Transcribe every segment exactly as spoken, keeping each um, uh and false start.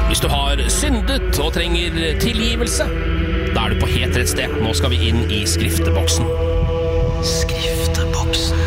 Hvis du har syndet og trenger tilgivelse, da er du på helt rett sted. Nå skal vi inn i skrifteboksen. Skrifteboksen.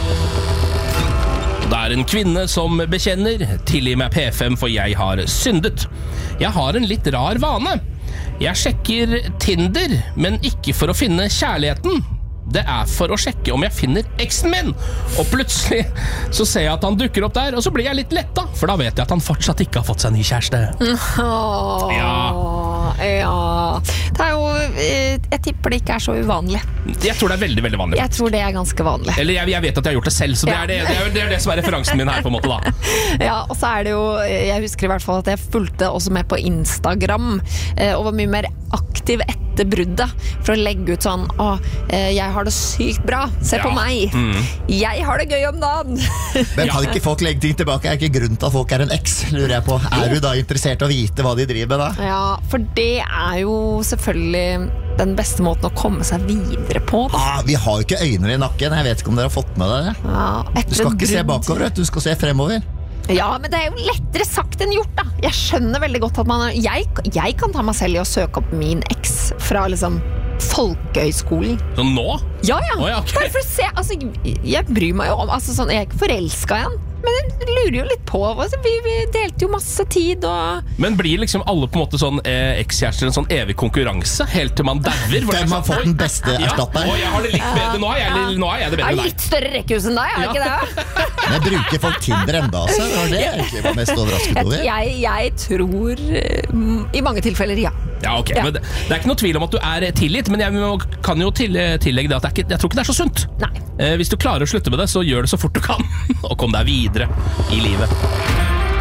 Det er en kvinne som bekjenner: tilgi meg P fem, for jeg har syndet. Jeg har en litt rar vane. Jeg sjekker Tinder, men ikke for å finne kjærligheten. Det er for å sjekke om jeg finner eksen min. Og plutselig så ser jeg at han dukker opp der, og så blir jeg litt letta, for da vet jeg at han fortsatt ikke har fått seg ny kjæreste. Åh, Ja. ja. Det er jo, eh, jeg tipper det ikke er så uvanlig. Jeg tror det er veldig, veldig vanlig. Jeg tror det er ganske vanlig. Eller jeg, jeg vet at jeg har gjort det selv, så det Ja. er det, det, er, det er det som er referansen min her på en måte da. Ja, og så er det jo, jeg husker i hvert fall at jeg fulgte også med på Instagram, eh, og var mye mer aktiv etter bruddet, for å legge ut sånn: å, eh, jeg har det sykt bra, se Ja. på meg. Mm. Jeg har det gøy om dagen. Men kan ikke folk legge ting tilbake? Er ikke grunnen til at folk er en eks, lurer jeg på. Er du da interessert i å vite hva de driver med da? Ja, for det er jo selvfølgelig den beste måten å komme seg videre på, da. Ah, vi har jo ikke øyne i nakken, jeg vet ikke om dere har fått med dere. Ja, Du etter skal et ikke se brudd. bakover, vet du, du skal se fremover. Ja, men det er jo lettere sagt enn gjort, da. Jeg skjønner veldig godt at man Jeg, jeg kan ta meg selv i å søke opp min eks fra liksom Folkehøyskolen. Så nå? Ja, ja. Å, ja, ok. Bare for å se, altså, jeg bryr meg jo om altså, sånn, jeg er ikke forelsket i han, men jeg lurer jo litt på altså, vi, vi delte jo masse tid og... Men blir liksom alle på en måte sånn eh, ekskjærester en sånn evig konkurranse helt til man dauer? hvor det er Hvem har sånn, fått oi, den beste ja, erstatteren? å, jeg har det litt bedre. Nå har jeg, nå har jeg det Jeg bedre har enn deg. litt større rekkehus enn deg, har jeg ikke det? Men bruker folk Tinder enda, altså? Det var det jeg egentlig var mest overrasket Jeg, over. jeg, jeg tror mm, i mange tilfeller ja. Ja, ok, Ja. men det, det er ikke noe tvil om at du er tilgitt, men jeg må- kan jo til, tillegge det at det er ikke, jeg tror ikke det er så sunt. Nei. Eh, hvis du klarer å slutte med det, så gjør det så fort du kan, og kom deg videre i livet.